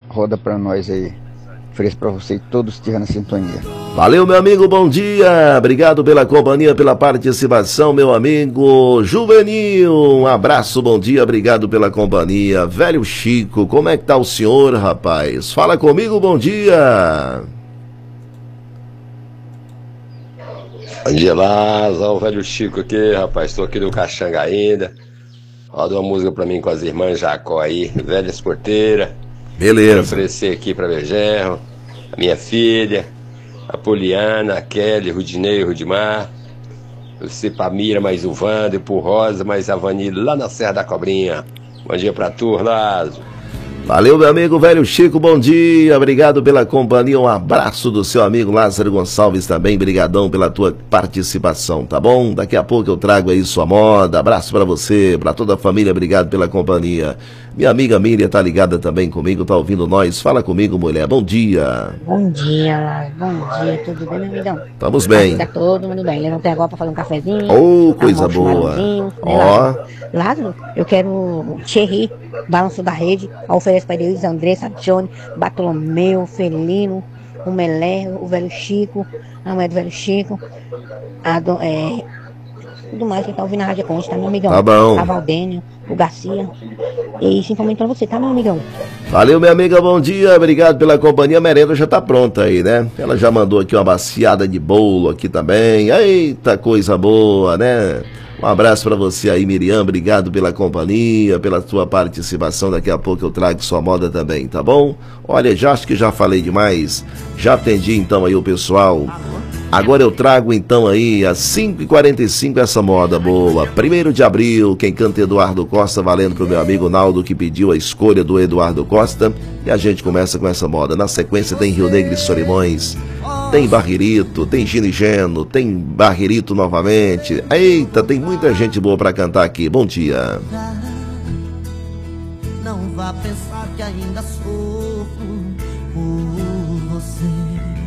roda pra nós aí. Ofereço pra você e todos que estiver na sintonia. Valeu, meu amigo, bom dia. Obrigado pela companhia, pela participação, meu amigo Juvenil. Um abraço, bom dia, obrigado pela companhia. Velho Chico, como é que tá o senhor, rapaz? Fala comigo, bom dia. Bom dia, Lázaro, o velho Chico aqui, rapaz. Estou aqui no Caxanga ainda. Roda uma música pra mim com as irmãs Jacó aí, velhas porteiras. Beleza. Quero oferecer aqui pra meu genro, a minha filha, a Poliana, a Kelly, Rudinei, Rudimar, o Cipamira, mais o Wander, pro Rosa, mais a Vanilla lá na Serra da Cobrinha. Bom dia pra tu, Lázaro. Valeu, meu amigo velho Chico, bom dia, obrigado pela companhia, um abraço do seu amigo Lázaro Gonçalves também, brigadão pela tua participação, tá bom? Daqui a pouco eu trago aí sua moda, abraço pra você, pra toda a família, obrigado pela companhia. Minha amiga Miriam tá ligada também comigo, tá ouvindo nós, fala comigo, mulher, bom dia. Bom dia, Lázaro, bom dia, tudo bem, meu amigão? Estamos bem. Tá todo mundo bem, levantei agora pra fazer um cafezinho. Oh, coisa boa. Ó. Lázaro, eu quero Thierry, Balanço da Rede, ofereço para Deus, Andressa, Johnny, Bartolomeu, Felino, o Melé, o velho Chico, a mulher do velho Chico, tudo mais que tá ouvindo a Rádio Conte, tá, meu amigão? Tá bom. A Valdênio, o Garcia, e principalmente pra você, tá, meu amigão? Valeu, minha amiga, bom dia, obrigado pela companhia, a merenda já tá pronta aí, né? Ela já mandou aqui uma baciada de bolo aqui também, eita, coisa boa, né? Um abraço pra você aí, Miriam, obrigado pela companhia, pela sua participação, daqui a pouco eu trago sua moda também, tá bom? Olha, já acho que já falei demais, já atendi então aí o pessoal. Agora eu trago então aí às 5h45 essa moda boa. 1º de abril, quem canta Eduardo Costa, valendo pro meu amigo Naldo que pediu a escolha do Eduardo Costa. E a gente começa com essa moda. Na sequência tem Rio Negro e Solimões, tem Barrerito, tem Ginigeno, tem Barrerito novamente. Eita, tem muita gente boa pra cantar aqui. Bom dia. Não vá pensar que ainda sofro por você.